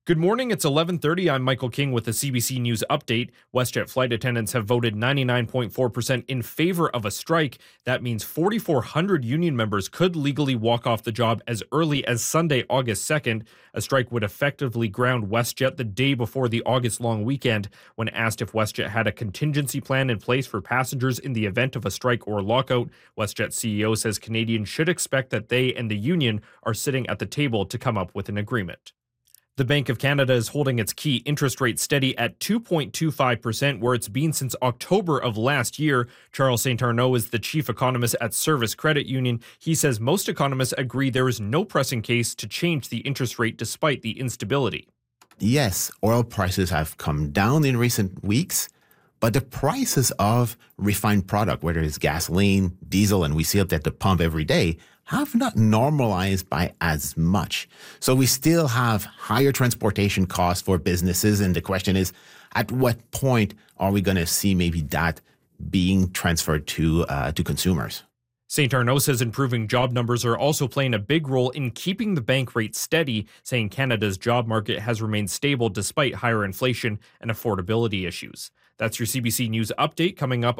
Good morning. It's 11:30. I'm Michael King with the CBC News update. WestJet flight attendants have voted 99.4% in favor of a strike. That means 4,400 union members could legally walk off the job as early as Sunday, August 2nd. A strike would effectively ground WestJet the day before the August long weekend. When asked if WestJet had a contingency plan in place for passengers in the event of a strike or lockout, WestJet CEO says Canadians should expect that they and the union are sitting at the table to come up with an agreement. The Bank of Canada is holding its key interest rate steady at 2.25%, where it's been since October of last year. Charles St. Arnaud is the chief economist at Service Credit Union. He says most economists agree there is no pressing case to change the interest rate despite the instability. Yes, oil prices have come down in recent weeks, but the prices of refined product, whether it's gasoline, diesel, and we see it at the pump every day, have not normalized by as much. So we still have higher transportation costs for businesses. And the question is, at what point are we going to see maybe that being transferred to consumers? St. Arnaud says improving job numbers are also playing a big role in keeping the bank rate steady, saying Canada's job market has remained stable despite higher inflation and affordability issues. That's your CBC News update. Coming up